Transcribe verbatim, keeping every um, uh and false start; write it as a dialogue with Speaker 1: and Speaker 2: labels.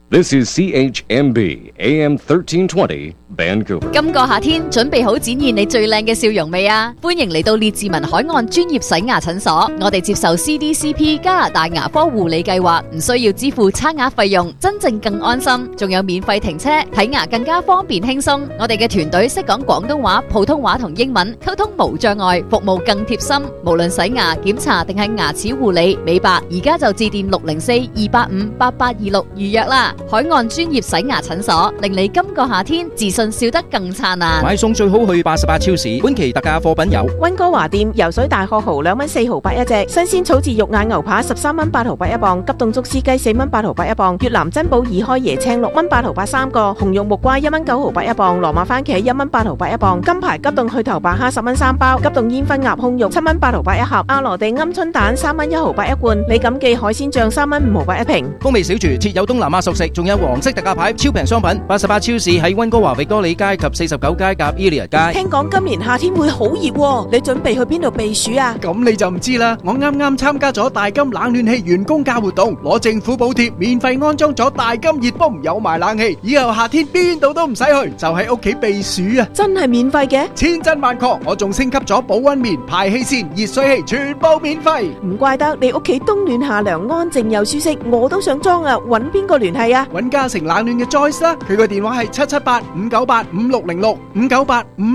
Speaker 1: This is C H M B A M thirteen twenty Vancouver。
Speaker 2: 今個夏天準備好展現你最靚嘅笑容未啊？歡迎嚟到列治文海岸專業洗牙診所，我哋接受 C D C P 加拿大牙科護理計劃，唔需要支付差額費用，真正更安心，仲有免費停車，睇牙更加方便輕鬆。我哋嘅團隊識講廣東話、普通話同英文，溝通無障礙，服務更貼心。無論洗牙、檢查定係牙齒護理、美白，而家就致電六零四二八五八八二六預約啦。海岸專業洗牙診所，令你今個夏天自信笑得更燦爛。
Speaker 3: 買餸最好去八十八超市，本期特價貨品有
Speaker 4: 溫哥華店游水大殼蠔兩蚊四毫八一隻，新鮮草字肉眼牛扒十三蚊八毫八一磅，急凍竹絲雞四蚊八毫八一磅，越南珍寶二開椰青六蚊八毫八三個，紅肉木瓜一蚊九毫八一磅，羅馬番茄一蚊八毫八一磅，金牌急凍去頭白蝦十蚊三包，急凍煙燻鴨胸肉七蚊八毫八一盒，阿羅地鵪鶉蛋三蚊一毫八一罐，李錦記海鮮醬三蚊五毫八一瓶。
Speaker 3: 風味小廚設有東南亞熟食，仲有黃色特價牌超平商品。八十八超市喺溫哥華域多利街及四十九街夾 Elia 街。
Speaker 4: 聽講今年夏天會好熱喎，你準備去邊度避暑啊？
Speaker 5: 咁你就唔知啦，我啱啱參加咗大金冷暖氣員工價活動，攞政府補貼，免費安裝咗大金熱泵，有埋冷氣，以後夏天邊度都唔使去，就喺屋企避暑啊！
Speaker 4: 真係免費嘅？
Speaker 5: 千真萬確，我仲升級咗保溫棉、排氣扇、熱水器，全部免費。
Speaker 4: 唔怪得你屋企冬暖夏涼，安靜又舒適，我都想裝啊！搵邊個聯繫啊？
Speaker 5: 搵嘉誠冷暖嘅 Joyce 啦，佢個電話係七七八五九八五六零六五九八五。